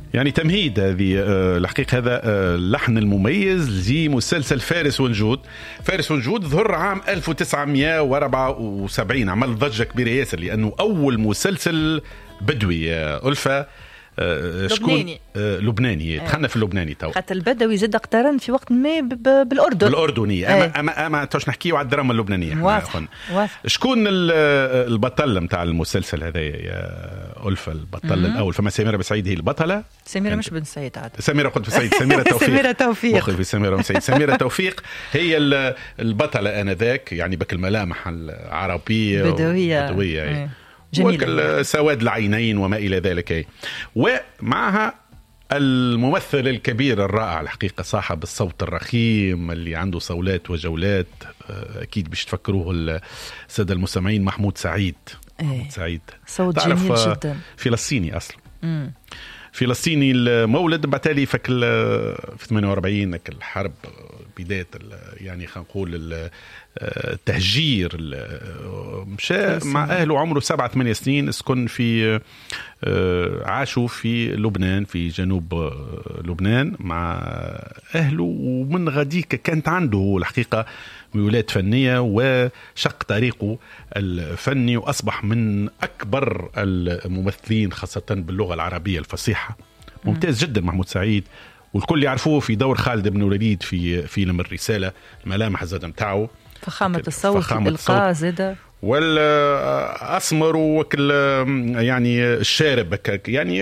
يعني تمهيد هذه الحقيقة. هذا اللحن المميز لمسلسل فارس ونجود. فارس ونجود ظهر عام 1974، عمل ضجة كبيرة ياسر لأنه أول مسلسل بدوي ألفة لبناني. لبناني. دخلنا في اللبناني تو. حتى البدوي زاد اقترن في وقت ما بالأردن. بالأردني. أما توش نحكيه على الدراما اللبنانية. واضح. شكون البطل متاع المسلسل هذا يا ألفة؟ البطل الأول فما سميرة بن هي البطلة. سميرة مش بن سعيد عاد. سميرة قلت بن سميرة توفيق. سميرة توفيق. في سميرة بن سعيد. سميرة توفيق هي البطلة آنذاك، يعني بك الملامح العربية بدوية. جميل. سواد العينين وما إلى ذلك. ومعها الممثل الكبير الرائع الحقيقة، صاحب الصوت الرخيم اللي عنده صولات وجولات، أكيد باش تفكروه السادة المستمعين، محمود سعيد. محمود سعيد صوت جميل جدا. فلسطيني أصلا. فلسطيني المولد، بعتالي في 48 الحرب، بداية يعني خلينا نقول التهجير، مشى مع أهله عمره 7-8 سنين، اسكن في عاشوا في لبنان، في جنوب لبنان مع أهله. ومن غديك كانت عنده الحقيقة ميولات فنية، وشق طريقه الفني وأصبح من أكبر الممثلين خاصة باللغة العربية الفصيحة. ممتاز جدا محمود سعيد، والكل يعرفوه في دور خالد بن الوليد في فيلم الرسالة. الملامح زاد متاعه، فخامة الصوت، الإلقاء زاد، والأسمر وكل يعني الشارب يعني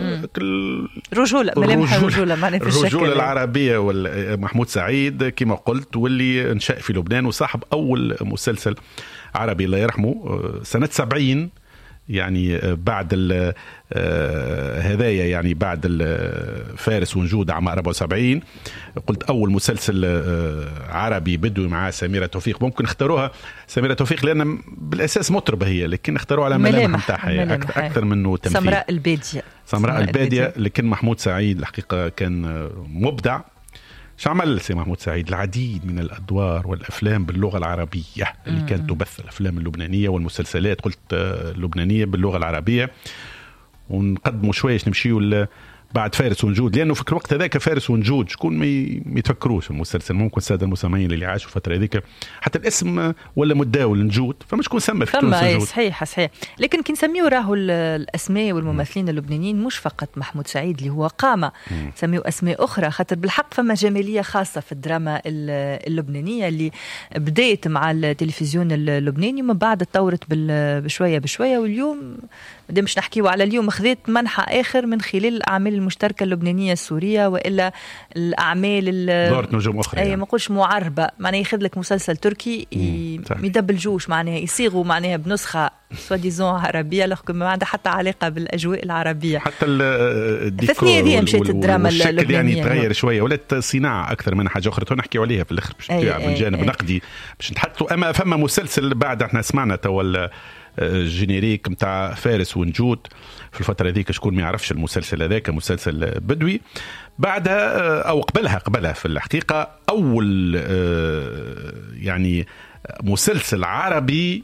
رجولة، ملامح الرجولة معناها في الشكل، الرجولة العربية. محمود سعيد كما قلت، واللي انشأ في لبنان، وصاحب أول مسلسل عربي الله يرحمه سنة 70، يعني بعد هذايا، يعني بعد فارس ونجود عام 74. قلت أول مسلسل عربي بدوي مع سميرة توفيق. ممكن اختاروها سميرة توفيق لأن بالأساس مطربة هي، لكن اختاروا على ملامح متاعها أكثر منه تمثيل. سمراء البادية. لكن محمود سعيد الحقيقة كان مبدع. عمل سي محمود سعيد العديد من الأدوار والأفلام باللغة العربية اللي كانت تبث، الأفلام اللبنانية والمسلسلات قلت اللبنانية باللغة العربية. ونقدموا شويش نمشيوا بعد فارس ونجود، لأنه في الوقت هذاك فارس ونجود شكون ما يتفكروش المسلسل. ممكن السادة المستمعين اللي عاشوا فترة هذيك حتى الاسم ولا مداول نجود، فما شكون سمى في تونس نجود. صحيح. لكن كي نسميو راهو الأسماء والممثلين اللبنانيين مش فقط محمود سعيد اللي هو قامة، سميو أسماء أخرى، خاطر بالحق فما جمالية خاصة في الدراما اللبنانية اللي بدأت مع التلفزيون اللبناني ومن بعد تطورت بشوية بشوية. واليوم بدنا مش نحكيوا على اليوم، خذت منحى آخر من خلال الأعمال المشتركة اللبنانية السورية، وإلا الأعمال دورت نجوم أخرى، يعني ما نقولش معربة، معناها ياخذ لك مسلسل تركي يدبل جوش، معناها يصيغوا معناها بنسخة سواديزون عربية، لكن ما عندها حتى علاقة بالأجواء العربية. حتى الديكور والشكل يعني يتغير شوية، ولات صناعة أكثر من حاجة أخرى. نحكي عليها في الآخر من جانب نقدي باش نتحدثوا. أما فما مسلسل بعد احنا سمعنا تول الجينيريك متاع فارس ونجود في الفترة ذيك، شكون ما يعرفش المسلسل هذاك، مسلسل بدوي. بعدها أو قبلها في الحقيقة أول يعني مسلسل عربي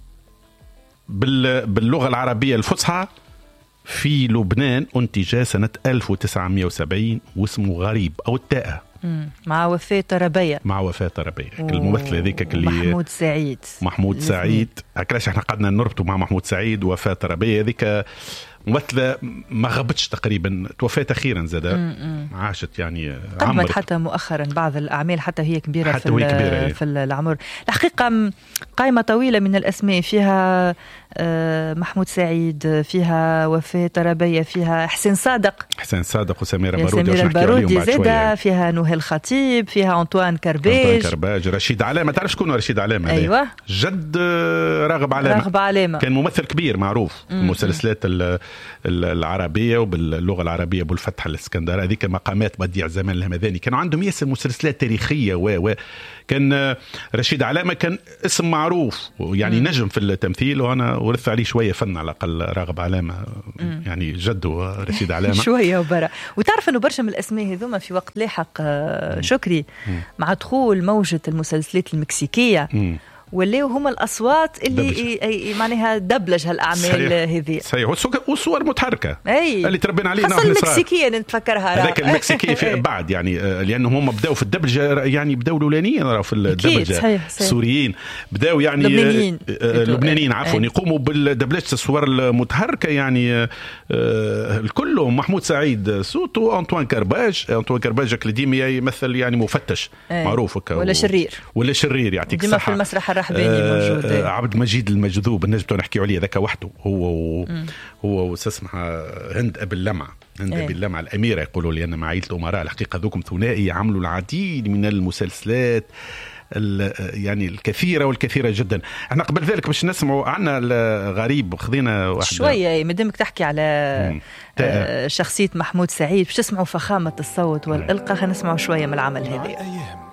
باللغة العربية الفصحى في لبنان، أنتج سنة 1970 واسمه غريب أو التاء، مع وفاة طربية. الممثل هذيك اللي محمود سعيد هكذا احنا قعدنا نربطه مع محمود سعيد ووفاة طربية. هذيك ممثلة ما غبتش تقريبا، توفيت أخيرا زاد، عاشت يعني قدمت حتى مؤخرا بعض الأعمال حتى هي كبيرة حتى في العمر. الحقيقة قائمة طويلة من الأسماء، فيها محمود سعيد، فيها وفاة طربية، فيها حسين صادق وسميرة البارودي زادة، فيها نوهل خطيب، فيها أنطوان كرباج، رشيد علامة. تعرف شكون رشيد علامة؟ أيوة. جد راغب علامة كان ممثل كبير معروف المسلسلات العربية وباللغة العربية. أبو الفتح الإسكندر، هذيك مقامات بديع زمان الهمذاني، كانوا عندهم ياسر مسلسلات تاريخية كان رشيد علامة كان اسم معروف يعني نجم في التمثيل، وأنا ورث عليه شوية فن على الأقل راغب علامة يعني جده رشيد علامة شوية وبرا. وتعرف أنه برشا من الأسماء هذوما في وقت لاحق شكري مع دخول موجة المسلسلات المكسيكية ولاو هما الاصوات اللي معناها دبلج هالاعمال هذه. صحيح. وصور متحركه اللي تربينا عليه خاصه المكسيكيه نتفكرها هذاك المكسيكي بعد يعني لانهم هم بداوا في الدبلجه يعني بداوا الاولانيين في الدبلجه السوريين بداوا يعني اللبنانيين عفوا يقوموا بالدبلجه الصور المتحركه يعني الكلهم محمود سعيد صوته أنطوان كرباج اللي ديما يمثل يعني مفتش معروف ولا شرير يعطيك الصحه في المسرح الرحباني موجود. عبد المجيد المجذوب النجم نحكيو عليه ذاك وحده هو اسمها هند أبي اللمع الأميرة يقولوا لي أنا مع عائلة الأمراء. الحقيقة ذوكم ثنائي عملوا العديد من المسلسلات يعني الكثيرة والكثيرة جدا. احنا قبل ذلك باش نسمعوا عنا الغريب خذينا واحد شوية مدامك تحكي على شخصية محمود سعيد باش تسمعوا فخامة الصوت والإلقاء. خلينا نسمعوا شوية من العمل هذا.